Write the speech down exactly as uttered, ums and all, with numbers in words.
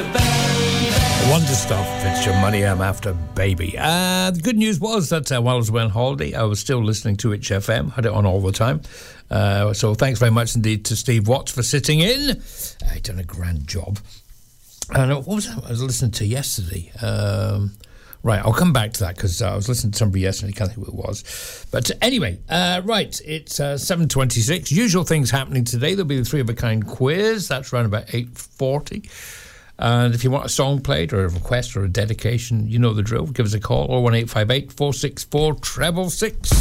after baby. Wonder stuff. It's your money I'm after, baby. Uh, the good news was that uh, while I was away on holiday, I was still listening to H F M. Had it on all the time. Uh, so thanks very much indeed to Steve Watts for sitting in. Uh, he's done a grand job. And what was that I was listening to yesterday? Um, right, I'll come back to that because uh, I was listening to somebody yesterday. I can't think who it was. But anyway, uh, right, it's uh, seven twenty-six. Usual things happening today. There'll be the Three of a Kind quiz. That's around about eight forty. And if you want a song played or a request or a dedication, you know the drill. Give us a call, oh one eight five eight, four six four, treble six.